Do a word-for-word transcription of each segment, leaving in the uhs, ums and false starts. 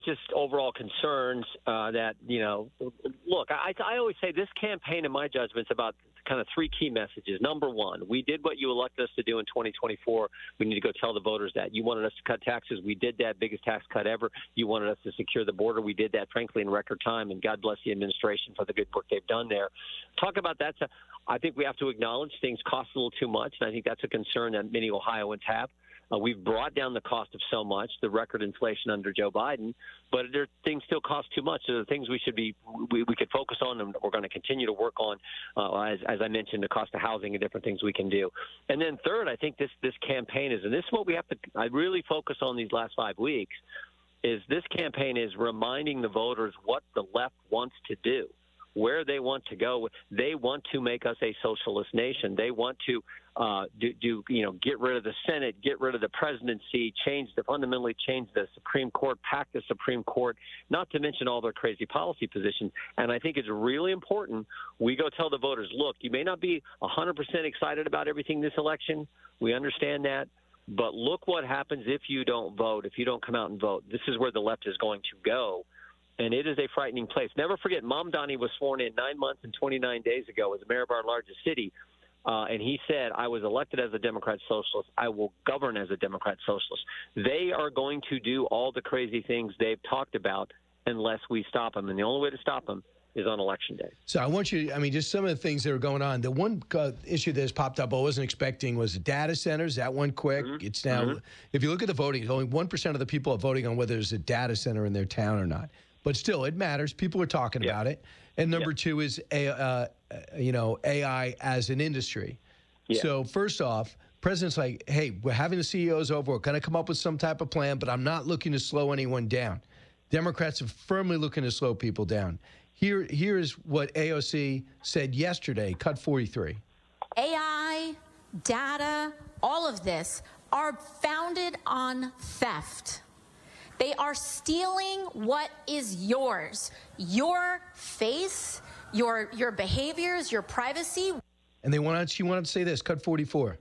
just overall concerns uh, that, you know, look, I, I always say this campaign, in my judgment, is about kind of three key messages. Number one, we did what you elected us to do in twenty twenty-four. We need to go tell the voters that. You wanted us to cut taxes. We did that, biggest tax cut ever. You wanted us to secure the border. We did that, frankly, in record time, and God bless the administration for the good work they've done there. Talk about that. I think we have to acknowledge things cost a little too much, and I think that's a concern that many Ohioans have. Uh, we've brought down the cost of so much, the record inflation under Joe Biden, but there things still cost too much. So the things we should be, we, we could focus on, and we're going to continue to work on, uh, as, as I mentioned, the cost of housing and different things we can do. And then third, I think this this campaign is, and this is what we have to, I really focus on these last five weeks, is this campaign is reminding the voters what the left wants to do, where they want to go. They want to make us a socialist nation. They want to uh, do, do, you know, get rid of the Senate, get rid of the presidency, change the fundamentally change the Supreme Court, pack the Supreme Court, not to mention all their crazy policy positions. And I think it's really important we go tell the voters, look, you may not be one hundred percent excited about everything this election. We understand that. But look what happens if you don't vote, if you don't come out and vote. This is where the left is going to go. And it is a frightening place. Never forget, Mamdani was sworn in nine months and twenty-nine days ago as mayor of our largest city. Uh, and he said, I was elected as a Democrat socialist. I will govern as a Democrat socialist. They are going to do all the crazy things they've talked about unless we stop them. And the only way to stop them is on Election Day. So I want you, I mean, just some of the things that are going on. The one uh, issue that has popped up I wasn't expecting was the data centers. That one quick. Mm-hmm. It's now, mm-hmm. if you look at the voting, only one percent of the people are voting on whether there's a data center in their town or not. But still, it matters. People are talking yeah. about it. And number yeah. two is, a, uh, you know, A I as an industry. Yeah. So first off, President's like, hey, we're having the C E Os over. We're going to come up with some type of plan, but I'm not looking to slow anyone down. Democrats are firmly looking to slow people down. Here, here is what A O C said yesterday, cut forty-three. A I, data, all of this are founded on theft. They are stealing what is yours, your face, your your behaviors, your privacy. And they wanted, she wanted to say this, cut forty-four.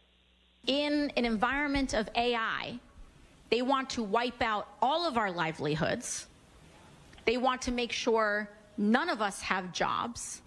In an environment of A I, they want to wipe out all of our livelihoods. They want to make sure none of us have jobs.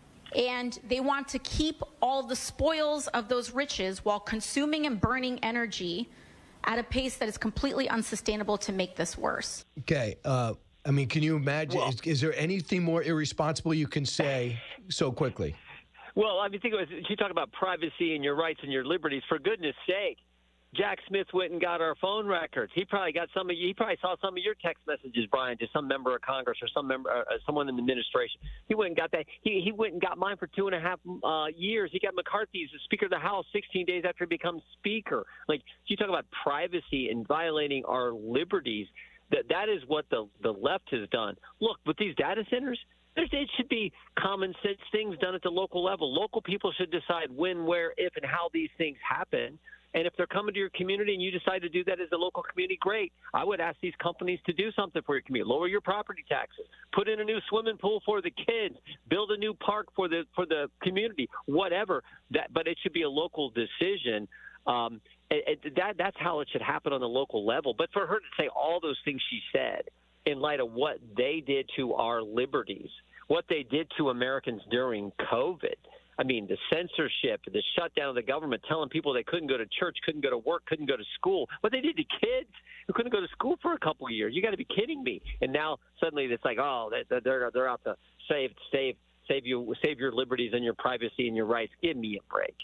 And they want to keep all the spoils of those riches while consuming and burning energy at a pace that is completely unsustainable to make this worse. Okay. Uh, I mean, can you imagine? Well, is, is there anything more irresponsible you can say so quickly? Well, I mean, think of it. You talk about privacy and your rights and your liberties. For goodness sake, Jack Smith went and got our phone records. He probably got some of you. He probably saw some of your text messages, Brian, to some member of Congress or some member, uh, someone in the administration. He went and got that. He he went and got mine for two and a half uh, years. He got McCarthy's as Speaker of the House sixteen days after he becomes Speaker. Like, you talk about privacy and violating our liberties. That that is what the the left has done. Look, with these data centers, there's, it should be common sense things done at the local level. Local people should decide when, where, if, and how these things happen. And if they're coming to your community and you decide to do that as a local community, great. I would ask these companies to do something for your community. Lower your property taxes. Put in a new swimming pool for the kids. Build a new park for the for the community. Whatever. That, but it should be a local decision. Um, it, it, that that's how it should happen on the local level. But for her to say all those things she said in light of what they did to our liberties, what they did to Americans during COVID. I mean, the censorship, the shutdown of the government, telling people they couldn't go to church, couldn't go to work, couldn't go to school. What they did to kids who couldn't go to school for a couple of years. You got to be kidding me. And now suddenly it's like, oh, they're they're out to save save save you save your liberties and your privacy and your rights. Give me a break.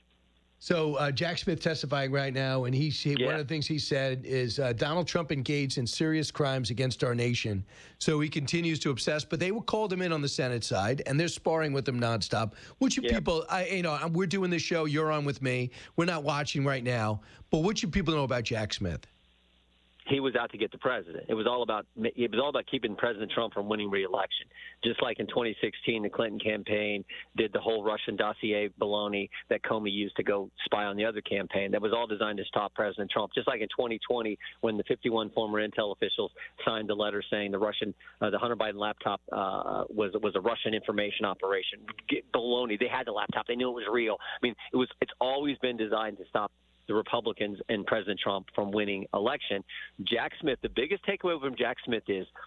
So uh, Jack Smith testifying right now, and he, he yeah. one of the things he said is uh, Donald Trump engaged in serious crimes against our nation. So he continues to obsess. But they called him in on the Senate side, and they're sparring with him nonstop. What you yeah. people, I, you know, we're doing this show. You're on with me. We're not watching right now. But what should people know about Jack Smith? He was out to get the president. It was all about it was all about keeping President Trump from winning re-election. Just like in twenty sixteen, the Clinton campaign did the whole Russian dossier baloney that Comey used to go spy on the other campaign. That was all designed to stop President Trump. Just like in twenty twenty, when the fifty-one former intel officials signed the letter saying the Russian, uh, the Hunter Biden laptop uh, was was a Russian information operation. Baloney. They had the laptop. They knew it was real. I mean, it was. It's always been designed to stop the Republicans and President Trump from winning election. Jack Smith, the biggest takeaway from Jack Smith is